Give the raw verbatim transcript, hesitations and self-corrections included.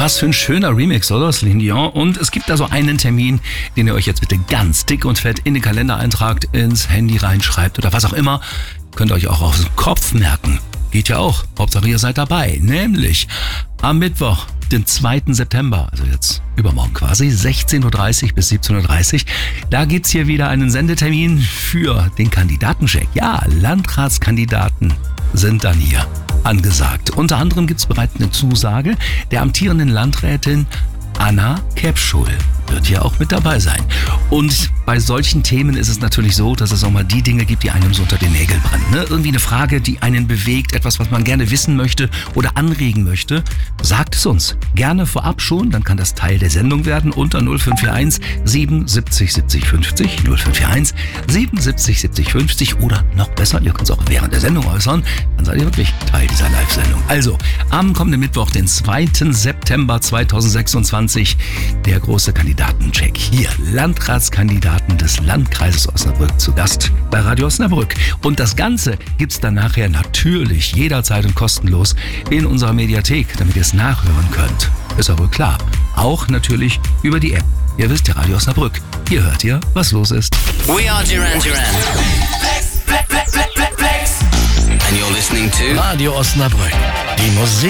Was für ein schöner Remix, oder? Celine Dion. Und es gibt da so einen Termin, den ihr euch jetzt bitte ganz dick und fett in den Kalender eintragt, ins Handy reinschreibt oder was auch immer. Könnt ihr euch auch auf den Kopf merken. Geht ja auch. Hauptsache ihr seid dabei. Nämlich am Mittwoch, den zweiten September, also jetzt übermorgen quasi, sechzehn Uhr dreißig bis siebzehn Uhr dreißig. Da gibt's hier wieder einen Sendetermin für den Kandidatencheck. Ja, Landratskandidaten sind dann hier angesagt. Unter anderem gibt's bereits eine Zusage der amtierenden Landrätin Anna Kepschul wird hier auch mit dabei sein. Und bei solchen Themen ist es natürlich so, dass es auch mal die Dinge gibt, die einem so unter den Nägeln brennen. Ne? Irgendwie eine Frage, die einen bewegt, etwas, was man gerne wissen möchte oder anregen möchte. Sagt es uns gerne vorab schon, dann kann das Teil der Sendung werden unter null fünf vier eins siebenundsiebzig siebzig fünfzig, null fünf vier eins siebenundsiebzig siebzig fünfzig oder noch besser, ihr könnt es auch während der Sendung äußern, dann seid ihr wirklich Teil dieser Live-Sendung. Also, am kommenden Mittwoch, den zweiten September zweitausendsechsundzwanzig, der große Kandidatencheck. Hier, Landratskandidaten des Landkreises Osnabrück zu Gast bei Radio Osnabrück. Und das Ganze gibt's dann nachher natürlich jederzeit und kostenlos in unserer Mediathek, damit ihr es nachhören könnt. Ist aber klar. Auch natürlich über die App. Ihr wisst ja, Radio Osnabrück. Hier hört ihr, was los ist. We are Duran Duran. And you're listening to Radio Osnabrück. Die Musik